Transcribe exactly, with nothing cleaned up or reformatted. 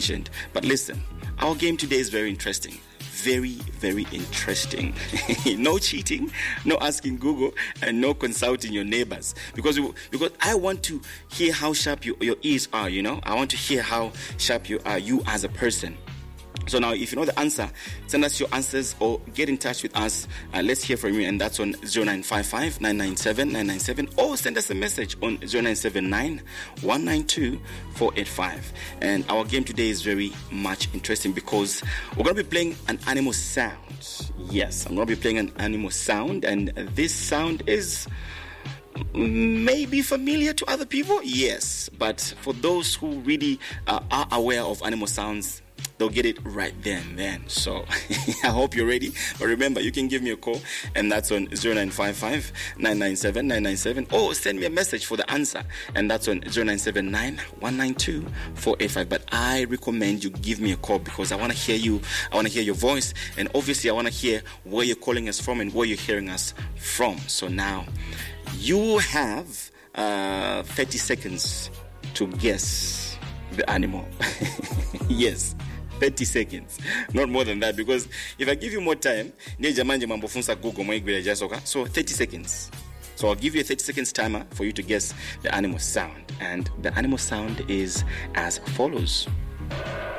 mentioned. But listen, our game today is very interesting. Very, very interesting. No cheating, no asking Google, and no consulting your neighbors. Because because I want to hear how sharp you, your ears are, you know. I want to hear how sharp you are, you as a person. So now, if you know the answer, send us your answers or get in touch with us. Uh, let's hear from you, and that's on zero nine five five, nine nine seven, nine nine seven, or send us a message on zero nine seven nine, one nine two, four eight five. And our game today is very much interesting because we're going to be playing an animal sound. Yes, I'm going to be playing an animal sound, and this sound is maybe familiar to other people. Yes, but for those who really uh, are aware of animal sounds, they'll get it right there and then. So I hope you're ready. But remember, you can give me a call, and that's on zero nine five five, nine nine seven, nine nine seven, or send me a message for the answer, and that's on zero nine seven nine, one nine two, four eight five. But I recommend you give me a call because I want to hear you. I want to hear your voice, and obviously I want to hear where you're calling us from and where you're hearing us from. So now you have uh, thirty seconds to guess the animal. Yes. thirty seconds, not more than that, because if I give you more time, so thirty seconds. So I'll give you a thirty seconds timer for you to guess the animal sound, and the animal sound is as follows.